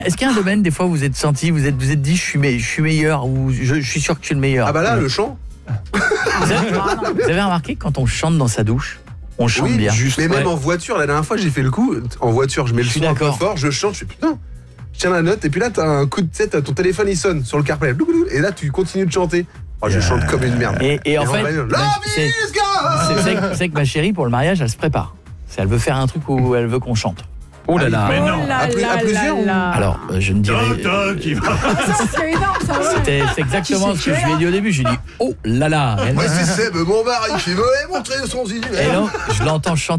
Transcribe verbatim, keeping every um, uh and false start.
Est-ce qu'il y a un domaine, des fois, vous êtes senti, vous êtes, vous êtes dit, je suis, me, je suis meilleur, ou je, je suis sûr que je suis le meilleur? Ah bah là, le chant. Vous avez, vous avez remarqué que quand on chante dans sa douche, on chante oui, bien. Juste, mais même ouais. en voiture, la dernière fois, j'ai fait le coup. En voiture, je mets le son un peu fort, je chante, je fais putain. Je tiens la note, et puis là, t'as un coup de tête, ton téléphone il sonne sur le CarPlay. Et là, tu continues de chanter. Oh, je yeah. chante comme une merde. Et, et en et fait, c'est que ma chérie, pour le mariage, elle se prépare. Elle veut faire un truc où elle veut qu'on chante. Oh là là, mais non. Oh là à, plus, à plusieurs là là. Alors, euh, je ne dirais... Euh, qui va... c'est énorme, ça va. C'était exactement ce que je lui ai dit au début. J'ai dit, oh là là. Moi, c'est Seb, mon mari, qui veut montrer son zizi. Et donc, je l'entends chanter.